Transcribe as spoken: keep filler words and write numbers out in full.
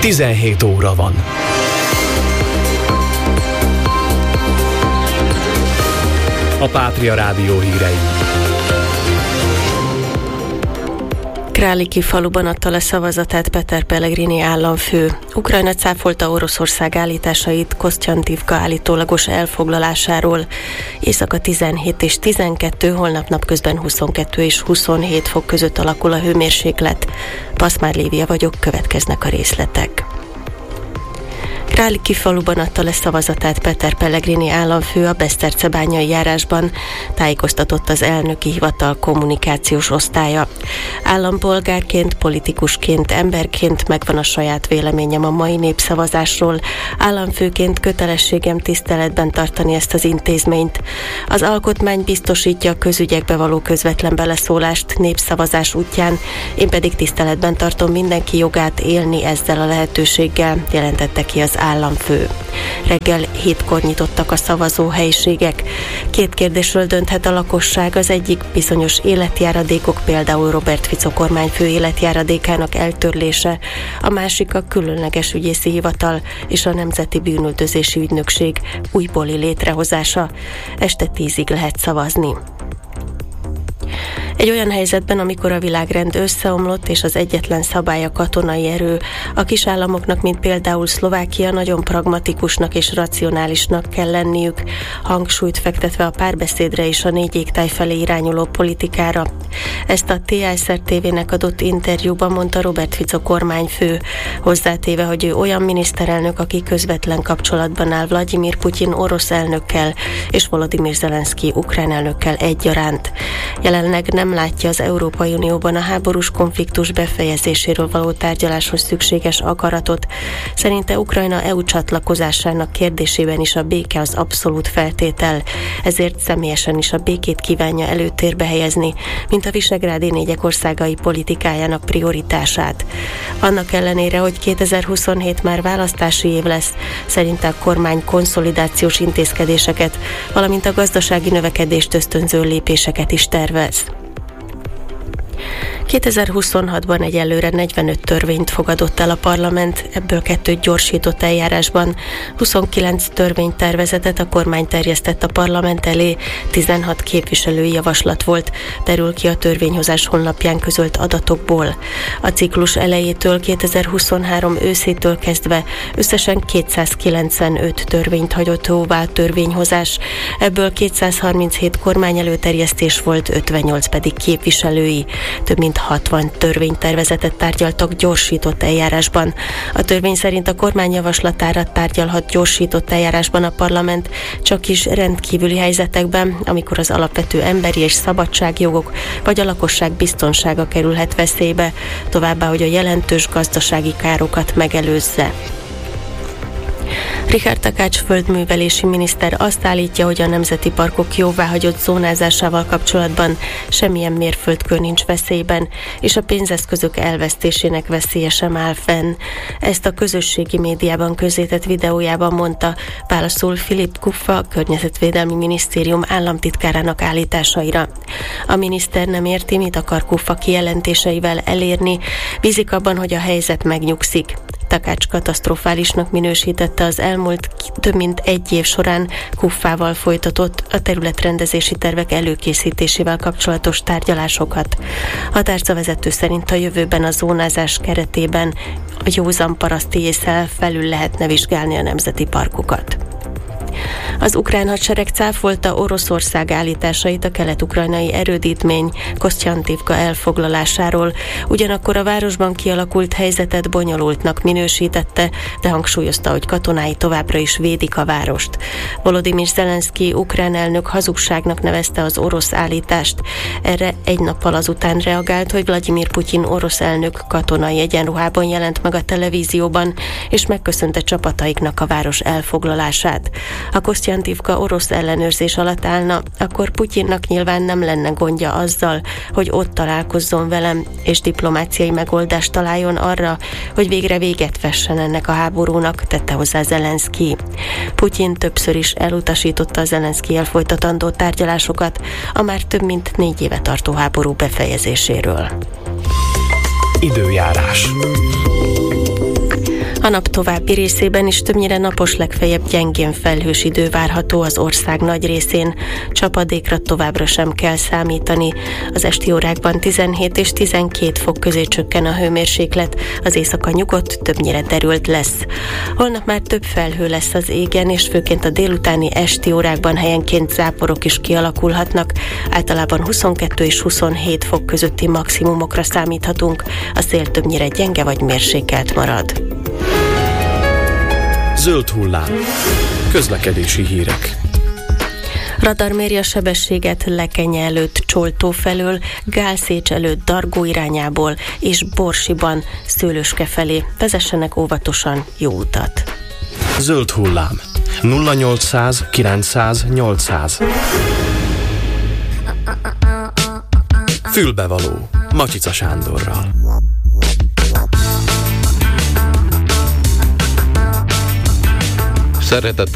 tizenhét óra van. A Pátria Rádió hírei. Králiki faluban adta le szavazatát Peter Pellegrini államfő. Ukrajna cáfolta Oroszország állításait Kosztjantívka állítólagos elfoglalásáról. Éjszaka tizenhét és tizenkettő, holnap napközben huszonkettő és huszonhét fok között alakul a hőmérséklet. Paszmár Lívia vagyok, következnek a részletek. Králiki faluban adta le szavazatát Peter Pellegrini államfő a besztercebányai járásban, tájékoztatott az elnöki hivatal kommunikációs osztálya. Állampolgárként, politikusként, emberként megvan a saját véleményem a mai népszavazásról. Államfőként kötelességem tiszteletben tartani ezt az intézményt. Az alkotmány biztosítja a közügyekbe való közvetlen beleszólást népszavazás útján, én pedig tiszteletben tartom mindenki jogát élni ezzel a lehetőséggel, jelentette ki az államfő. Reggel hétkor nyitottak a szavazóhelyiségek. Két kérdésről dönthet a lakosság, az egyik bizonyos életjáradékok, például Robert Fico kormányfő életjáradékának eltörlése, a másik a különleges ügyészi hivatal és a Nemzeti Bűnüldözési Ügynökség újbóli létrehozása. Este tízig lehet szavazni. Egy olyan helyzetben, amikor a világrend összeomlott és az egyetlen szabály a katonai erő, a kisállamoknak, mint például Szlovákia, nagyon pragmatikusnak és racionálisnak kell lenniük, hangsúlyt fektetve a párbeszédre és a négy égtáj felé irányuló politikára. Ezt a té es er té vének adott interjúban mondta Robert Fico kormányfő, hozzátéve, hogy ő olyan miniszterelnök, aki közvetlen kapcsolatban áll Vladimir Putyin orosz elnökkel és Volodymyr Zelenszky ukrán elnökkel egyaránt. Jelenleg nem látja az Európai Unióban a háborús konfliktus befejezéséről való tárgyaláshoz szükséges akaratot. Szerinte Ukrajna é u csatlakozásának kérdésében is a béke az abszolút feltétel, ezért személyesen is a békét kívánja előtérbe helyezni, mint a visegrádi négyek országai politikájának prioritását. Annak ellenére, hogy kétezer-huszonhét már választási év lesz, szerinte a kormány konszolidációs intézkedéseket, valamint a gazdasági növekedést ösztönző lépéseket is tervez. kétezer-huszonhatban egyelőre negyvenöt törvényt fogadott el a parlament, ebből kettőt gyorsított eljárásban. huszonkilenc törvénytervezetet a kormány terjesztett a parlament elé, tizenhat képviselői javaslat volt, derül ki a törvényhozás honlapján közölt adatokból. A ciklus elejétől kétezer-huszonhárom őszétől kezdve összesen kétszázkilencvenöt törvényt hagyott jóvá a törvényhozás, ebből kétszázharminchét kormány előterjesztés volt, ötvennyolc pedig képviselői. Több mint hatvan törvénytervezetet tárgyaltak gyorsított eljárásban. A törvény szerint a kormány javaslatára tárgyalhat gyorsított eljárásban a parlament, csak is rendkívüli helyzetekben, amikor az alapvető emberi és szabadságjogok vagy a lakosság biztonsága kerülhet veszélybe, továbbá, hogy a jelentős gazdasági károkat megelőzze. Richard Takács földművelési miniszter azt állítja, hogy a nemzeti parkok jóváhagyott zónázásával kapcsolatban semmilyen mérföldkő nincs veszélyben, és a pénzeszközök elvesztésének veszélye sem áll fenn. Ezt a közösségi médiában közzétett videójában mondta, válaszul Filip Kuffa, a Környezetvédelmi Minisztérium államtitkárának állításaira. A miniszter nem érti, mit akar Kuffa kijelentéseivel elérni, bízik abban, hogy a helyzet megnyugszik. Takács katasztrofálisnak minősítette az elmúlt több mint egy év során Kuffával folytatott a területrendezési tervek előkészítésével kapcsolatos tárgyalásokat. A tárcavezető szerint a jövőben a zónázás keretében a józan paraszti ésszel felül lehetne vizsgálni a nemzeti parkokat. Az ukrán hadsereg cáfolta Oroszország állításait a kelet-ukrajnai erődítmény Kosztjantívka elfoglalásáról, ugyanakkor a városban kialakult helyzetet bonyolultnak minősítette, de hangsúlyozta, hogy katonái továbbra is védik a várost. Volodymyr Zelenszky ukrán elnök hazugságnak nevezte az orosz állítást. Erre egy nappal azután reagált, hogy Vladimir Putyin orosz elnök katonai egyenruhában jelent meg a televízióban, és megköszönte csapataiknak a város elfoglalását. Ha Kosztjantívka orosz ellenőrzés alatt állna, akkor Putyinnak nyilván nem lenne gondja azzal, hogy ott találkozzon velem, és diplomáciai megoldást találjon arra, hogy végre véget vessen ennek a háborúnak, tette hozzá Zelenszky. Putyin többször is elutasította a Zelenszkijjel folytatandó tárgyalásokat a már több mint négy éve tartó háború befejezéséről. Időjárás. A nap további részében is többnyire napos, legfeljebb gyengén felhős idő várható az ország nagy részén. Csapadékra továbbra sem kell számítani. Az esti órákban tizenhét és tizenkét fok közé csökken a hőmérséklet, az éjszaka nyugodt, többnyire derült lesz. Holnap már több felhő lesz az égen, és főként a délutáni esti órákban helyenként záporok is kialakulhatnak. Általában huszonkettő és huszonhét fok közötti maximumokra számíthatunk. A szél többnyire gyenge vagy mérsékelt marad. Zöld hullám. Közlekedési hírek. Radar méri a sebességet Lekenye előtt Csoltó felől, Gálszécs előtt Dargó irányából és Borsiban Szőlőske felé. Vezessenek óvatosan, jó utat! Zöld hullám. nulla nyolcszáz kilencszáz nyolcszáz. Fülbevaló. Macsica Sándorral. Szeretettel